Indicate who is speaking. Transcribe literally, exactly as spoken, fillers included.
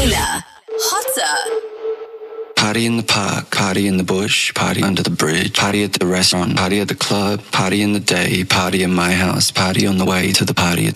Speaker 1: Kayla. Hotter.
Speaker 2: Party in the park, party in the bush, party under the bridge, party at the restaurant, party at the club, party in the day, party in my house, party on the way to the party at